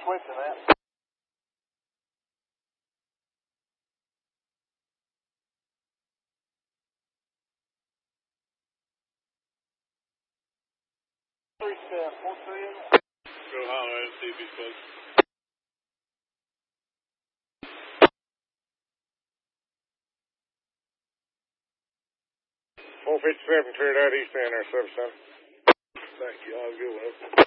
switching that. Three step, 438. Go holler and see if he's close. 457 cleared out east end there, service center. Thank you. I'll go with it.